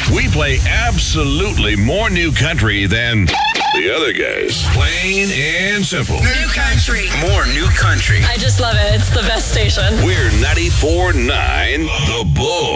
We play absolutely more new country than the other guys. Plain and simple. New country. More new country. I just love it. It's the best station. We're 94.9 The Bull.